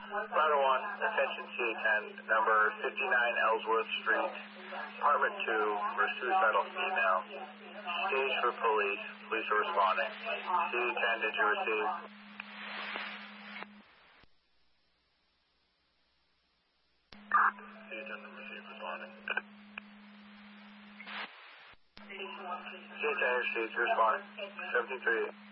Ladder 1, attention CA10, number 59 Ellsworth Street, apartment 2, for a suicidal female. Stage for police. Police are responding. CA10, did you receive? CA10, received, responding. CA10, received, responding. 73.